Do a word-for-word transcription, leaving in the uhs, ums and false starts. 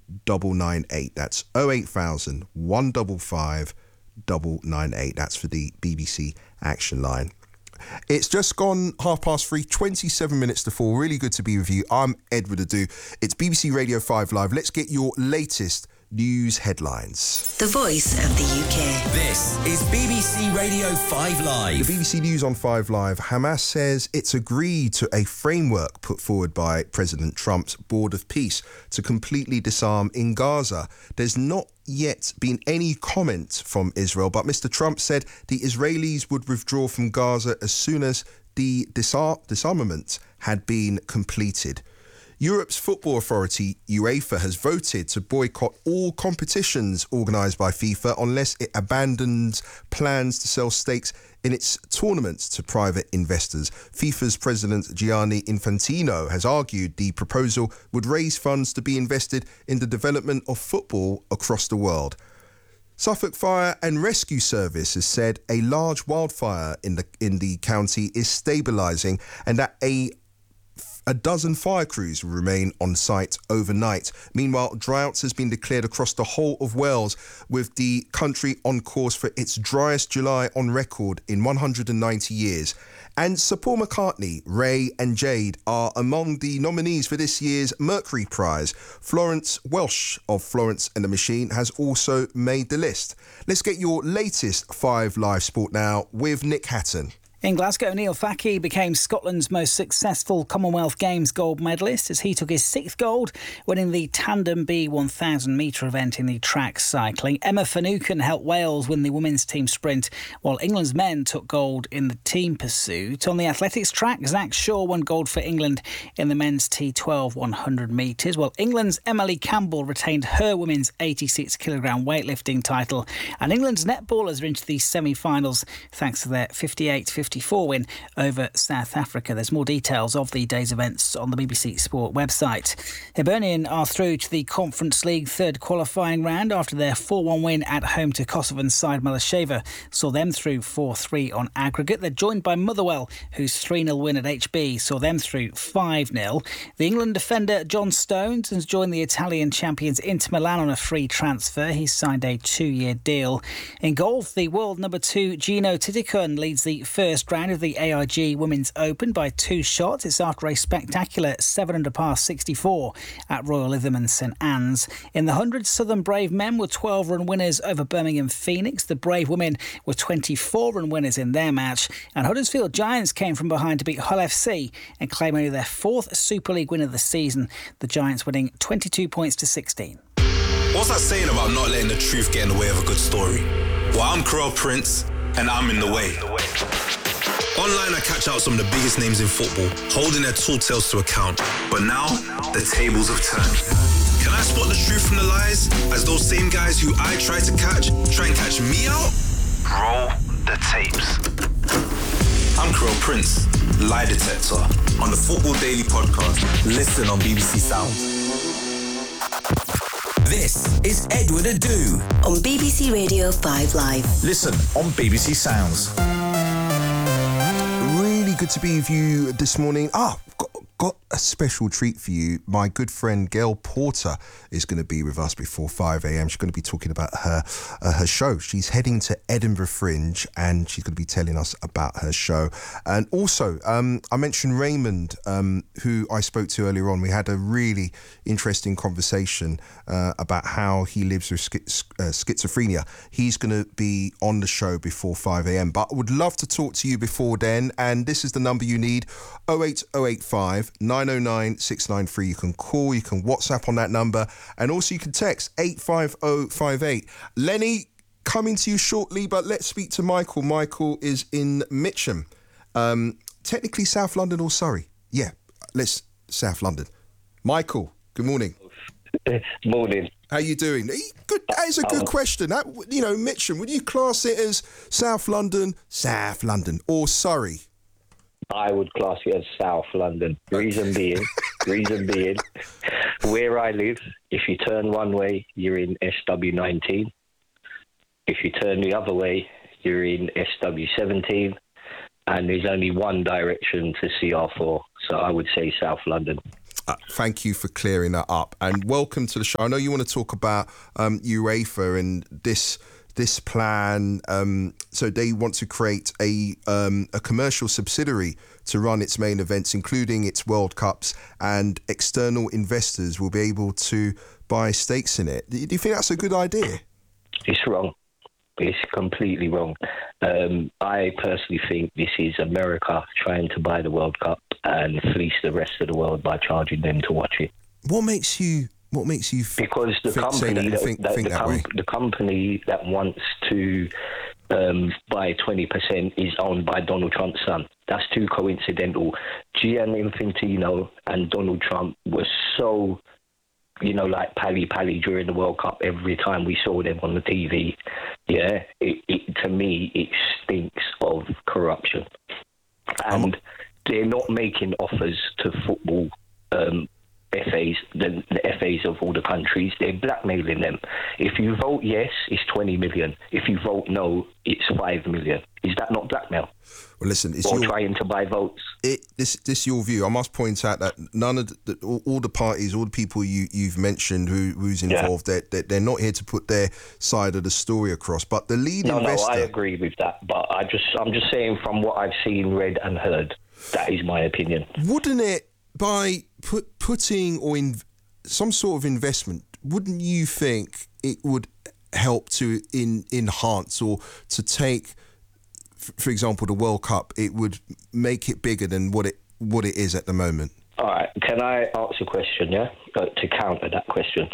double nine eight. That's oh eight thousand, one five five, double nine eight. That's for the B B C Action Line. It's just gone half past three, twenty-seven minutes to four. Really good to be with you. I'm Edward Adu. It's B B C Radio five Live. Let's get your latest news headlines. The voice of the U K. This is B B C Radio five Live. The B B C News on five Live. Hamas says it's agreed to a framework put forward by President Trump's Board of Peace to completely disarm in Gaza. There's not yet been any comment from Israel, but Mister Trump said the Israelis would withdraw from Gaza as soon as the disar- disarmament had been completed. Europe's football authority, UEFA, has voted to boycott all competitions organised by FIFA unless it abandons plans to sell stakes in its tournaments to private investors. FIFA's president Gianni Infantino has argued the proposal would raise funds to be invested in the development of football across the world. Suffolk Fire and Rescue Service has said a large wildfire in the in the county is stabilising and that a A dozen fire crews will remain on site overnight. Meanwhile, drought has been declared across the whole of Wales, with the country on course for its driest July on record in one hundred ninety years. And Sir Paul McCartney, Ray and Jade are among the nominees for this year's Mercury Prize. Florence Welsh of Florence and the Machine has also made the list. Let's get your latest five Live Sport now with Nick Hatton. In Glasgow, Neil Fackie became Scotland's most successful Commonwealth Games gold medalist as he took his sixth gold, winning the Tandem B one thousand metre event in the track cycling. Emma Finucane helped Wales win the women's team sprint, while England's men took gold in the team pursuit. On the athletics track, Zach Shaw won gold for England in the men's T twelve one hundred metres, while England's Emily Campbell retained her women's eighty-six kilogram weightlifting title. And England's netballers are into the semi-finals thanks to their fifty-eight fifty-four win over South Africa. There's more details of the day's events on the B B C Sport website. Hibernian are through to the Conference League third qualifying round after their four one win at home to Kosovan side Malasheva saw them through four three on aggregate. They're joined by Motherwell, whose three nil win at H B saw them through five nil. The England defender John Stones has joined the Italian champions Inter Milan on a free transfer. He's signed a two-year deal. In golf, the world number two Gino Titicun leads the first round of the A I G Women's Open by two shots. It's after a spectacular seven under par sixty-four at Royal Lytham and St Anne's. In the hundred, Southern Brave men were twelve run winners over Birmingham Phoenix. The Brave women were twenty-four run winners in their match. And Huddersfield Giants came from behind to beat Hull F C and claim only their fourth Super League win of the season. The Giants winning twenty-two points to sixteen. What's that saying about not letting the truth get in the way of a good story? Well, I'm Carell Prince, and I'm in the way. Online, I catch out some of the biggest names in football, holding their tall tales to account. But now, the tables have turned. Can I spot the truth from the lies, as those same guys who I try to catch, try and catch me out? Roll the tapes. I'm Carell Prince, lie detector, on the Football Daily podcast. Listen on B B C Sound. This is Edward Adu on B B C Radio five Live. Listen on B B C Sounds. Really good to be with you this morning. Ah, got, got a special treat for you. My good friend Gail Porter is going to be with us before five a.m. She's going to be talking about her uh, her show. She's heading to Edinburgh Fringe and she's going to be telling us about her show. And also, um, I mentioned Raymond, um, who I spoke to earlier on. We had a really interesting conversation uh, about how he lives with schiz- uh, schizophrenia. He's going to be on the show before five a.m. But I would love to talk to you before then. And this is the number you need, oh eight oh eight five, nine oh nine, six nine three. You can call, you can WhatsApp on that number. And also you can text eight five oh five eight. Lenny, coming to you shortly, but let's speak to Michael. Michael is in Mitcham. Um, technically South London or Surrey? Yeah, let's South London. Michael, good morning. Morning. How you doing? Good. That is a good question. That, you know, Mitcham, would you class it as South London, South London, or Surrey? I would class it as South London. Reason being, reason being, where I live, if you turn one way, you're in S W nineteen. If you turn the other way, you're in S W seventeen. And there's only one direction to C R four. So I would say South London. Uh, thank you for clearing that up, and welcome to the show. I know you want to talk about um, UEFA and this this plan. Um, so they want to create a um, a commercial subsidiary to run its main events, including its World Cups, and external investors will be able to buy stakes in it. Do you think that's a good idea? It's wrong. It's completely wrong. Um, I personally think this is America trying to buy the World Cup and fleece the rest of the world by charging them to watch it. What makes you? What makes you? F- because the think, company that, that, think, that, think the, that com- way. the company that wants to um, buy twenty percent is owned by Donald Trump's son. That's too coincidental. Gianni Infantino and Donald Trump were so, you know, like pally-pally during the World Cup every time we saw them on the T V. Yeah, it, it, to me, it stinks of corruption. And um, they're not making offers to football um, F As, the, the F As of all the countries. They're blackmailing them. If you vote yes, it's twenty million. If you vote no, it's five million. Is that not blackmail? Well, listen, it's or your, trying to buy votes. It, this, this your view. I must point out that none of the, the, all, all the parties, all the people you, you've mentioned who, who's involved, yeah. they're, they're not here to put their side of the story across. But the lead no, investor... No, I agree with that. But I just, I'm just saying from what I've seen, read and heard, that is my opinion. Wouldn't it, by put, putting or in some sort of investment, wouldn't you think it would help to in, enhance or to take... For example, the World Cup, it would make it bigger than what it what it is at the moment. All right. Can I ask a question, yeah, uh, to counter that question?